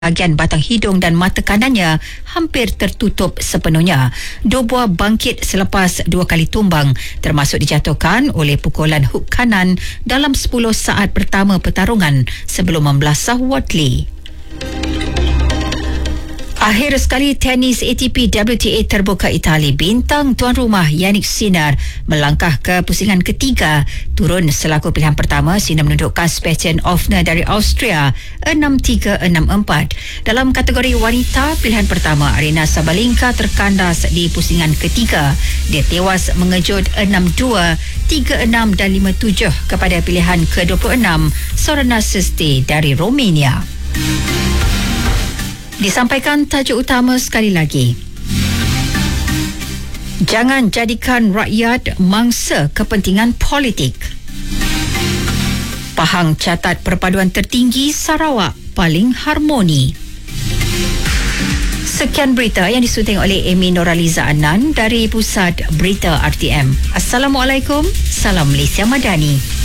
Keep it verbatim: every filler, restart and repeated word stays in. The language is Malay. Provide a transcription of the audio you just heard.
Bahagian batang hidung dan mata kanannya hampir tertutup sepenuhnya. Dua buah bangkit selepas dua kali tumbang, termasuk dijatuhkan oleh pukulan hook kanan dalam sepuluh saat pertama pertarungan sebelum membelasah Wardley. Akhir sekali, tenis A T P W T A terbuka Itali. Bintang tuan rumah Jannik Sinner melangkah ke pusingan ketiga. Turun selaku pilihan pertama, Sinner menundukkan Sebastian Ofner dari Austria enam tiga enam empat. Dalam kategori wanita, pilihan pertama Aryna Sabalenka terkandas di pusingan ketiga. Dia tewas mengejut enam dua, tiga enam dan lima tujuh kepada pilihan ke dua puluh enam Sorana Cîrstea dari Romania. Disampaikan tajuk utama sekali lagi. Jangan jadikan rakyat mangsa kepentingan politik. Pahang catat perpaduan tertinggi Sarawak paling harmoni. Sekian berita yang disunting oleh Amy Noraliza Anan dari Pusat Berita R T M. Assalamualaikum, salam Malaysia Madani.